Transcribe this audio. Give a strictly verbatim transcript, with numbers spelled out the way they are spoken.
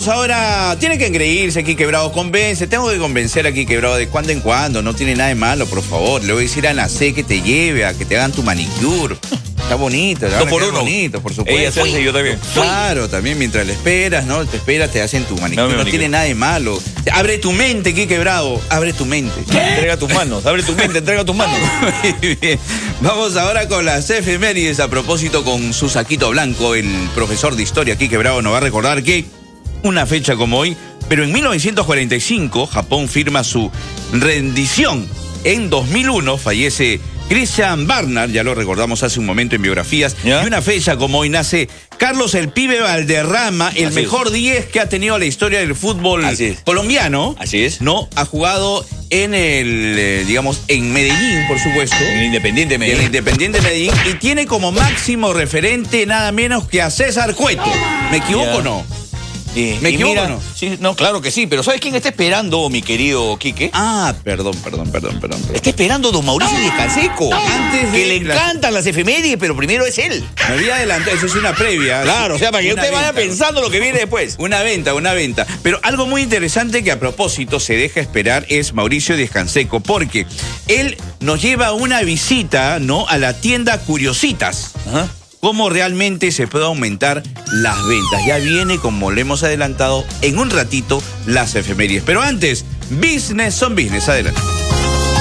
vamos ahora. Tiene que engreírse aquí, Quebrado. Convence. Tengo que convencer aquí, Quebrado, de cuando en cuando. No tiene nada de malo, por favor. Le voy a decir a Ana C que te lleve, a que te hagan tu manicure. Está bonito, Dos por uno. bonito, por supuesto. Ella se hace, yo también. Claro, también mientras le esperas, ¿no? Te esperas, te hacen tu manicure. No, No, manicure. tiene nada de malo. Abre tu mente, aquí, Quebrado. Abre tu mente. Entrega tus manos, abre tu mente, entrega tus manos. Muy bien. Vamos ahora con las efemérides. A propósito, con su saquito blanco, el profesor de historia aquí, Quebrado, nos va a recordar que una fecha como hoy, pero en mil novecientos cuarenta y cinco, Japón firma su rendición. En dos mil uno fallece Christian Barnard, ya lo recordamos hace un momento en biografías. ¿Ya? Y una fecha como hoy nace Carlos el Pibe Valderrama, el Así mejor diez que ha tenido la historia del fútbol Así es. colombiano. Así es. No, ha jugado en el, eh, digamos, en Medellín, por supuesto. En Independiente En el Medellín. Independiente Medellín. Y tiene como máximo referente nada menos que a César Cueto. ¿Me equivoco o Ya. no? Sí, ¿Me y equivoco mira, o no? Sí, no, claro que sí, pero ¿sabes quién está esperando, mi querido Quique? Ah, perdón, perdón, perdón, perdón. perdón. Está esperando don Mauricio Díaz Canseco. Antes de que le la- encantan las efemérides, pero primero es él. Me había adelantado, eso es una previa. Claro, o sea, para que Una usted vaya venta. pensando lo que viene después. Una venta, una venta. Pero algo muy interesante que a propósito se deja esperar es Mauricio Díaz Canseco, porque él nos lleva una visita, ¿no?, a la tienda Curiositas. Ajá. Cómo realmente se puede aumentar las ventas. Ya viene, como le hemos adelantado, en un ratito las efemérides. Pero antes, business son business. Adelante.